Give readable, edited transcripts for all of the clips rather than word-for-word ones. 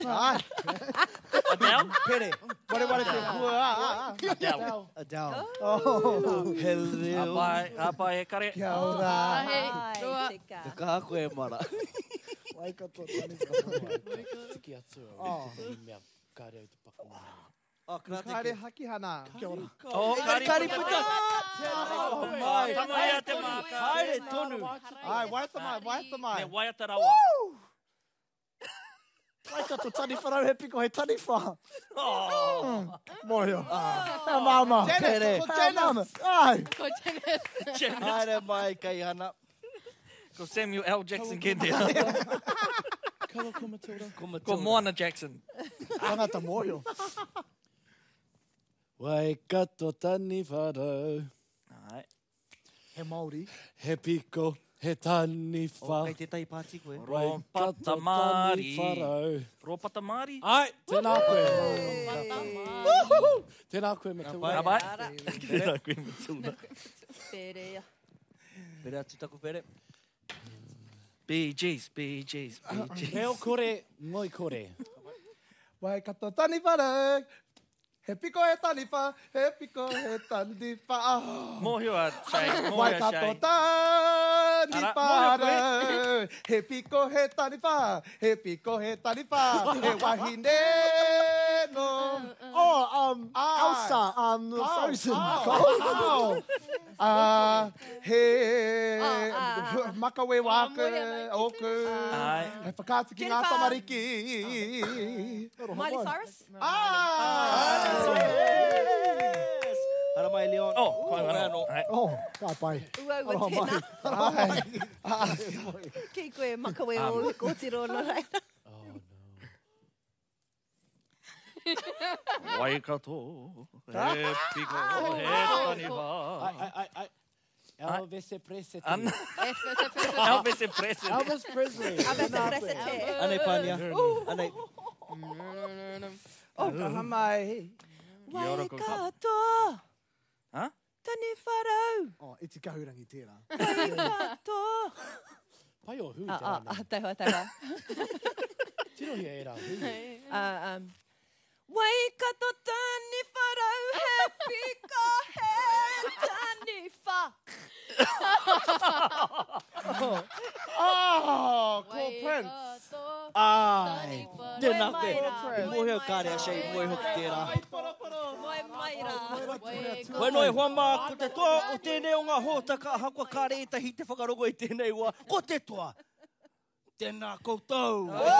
Adele? Pere. Wale te kua. Adele. Oh. Hello. Apai e kare. Kia ora. Te kaha koe mara. Waikato tani whakawai. Tiki atu. Mea kāre au te pakumana. Kāre haki hana. Kia ora. Oh, kari puta. Mai. Tamaia te maka. Haere tonu. Ai, waiata mai. Me waiata rawa. Waikato tani wharau he piko he tani wha. Oh. Moio. Hea mama. Pere. Hea mama. Ai. Haere mai kai hana. Ko Samuel L. Jackson kende. Kawa ko Matilda. Ko Moana Jackson. Tangata moio. Waikato tani wharau. Ai. He Māori. He piko, he tani wha. Kei te tai pāti koe. Ropata Māori. Wharau. Ropata Māori? Ai, tēnā koe. Tēnā koe Matilda. Abai. Tēnā koe Matilda. Perea. Pere atu taku pere. BGs. Reo kore, ngoi kore. Waikato tani wharau. He piko he tani wha. He piko he tani wha. Mōhio a Shay. Mōhio a Waikato Shay. tani Ara, wharau. He piko he tani wha. He piko he tani wha. He wahine no. Oh, Elsa, Frozen. He makawe waka oku. Ai. He whakāti ki ngā Jennifer. tamariki. Miley Cyrus? Hara mai Leon. Oh, koe mana. Ai. Oh, ka pai. Ua tēnā. Kei koe makawe o kōtiro no rai. Waikato. He piko. He tani wā. Ai. Elvis Presley. Elvis Presley. Elvis Presley. Abesa presete. Anei pānia. Anei. Oh, kaha mai. Waikato. Ha? Tani wharau. Oh, iti kahurangi tērā. Waikato. Pai o hu tērā nei. Taiwa. Tirohi e rā hu. Waikato tani wharau. He pika he tani wha. Oh, cool Prince. Ai. Tēnā koe. Prince. Mōhio kāre a Shay, mōhio hoki tērā. Moe maira. Koe noi huama, ko te toa o tēnei o ngā hōtaka hakua kāre i tahi te whakarongo i tēnei ua. Ko te toa. Tēnā koutou.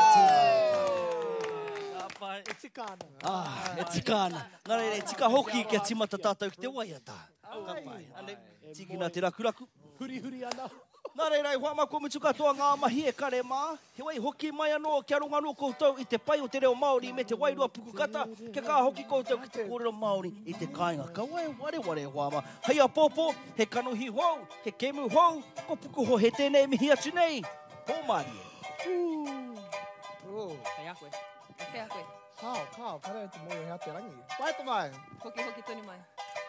Apai. E tikāna. E tikāna. Ngā reire, e tika hoki kia timata tātou ki te waiata. Ka pai. Ane, tiki nā te rakuraku. Huri ana. Nā reira, huama ko mitu katoa ngā mahi e kare mā. He wai hoki mai anō kia runga anō koutou i te pai o te reo Māori me te wairua pukukata. Kia kā hoki koutou ki te kōrero Māori i te kāinga. Ka wai ware huama. Hei a pōpō, he kanuhi hou, he kemu hou, ko puku ho he tēnei mihi atu nei. Hō Māori. Kei a koe. Kei a koe. Kao, kare te moio hea te rangi. Waita mai. Hoki toni mai.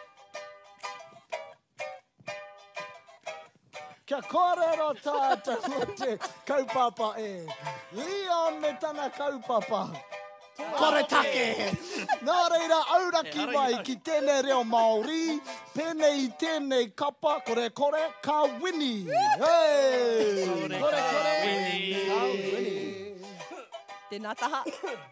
Kia kōrero tātou o te kaupapa e. Leon me tana kaupapa. Kore take! Nā reira, auraki mai ki tēnei reo Māori, pēnei tēnei kapa, kore, ka wini. Hei! Kore. Tēnā taha.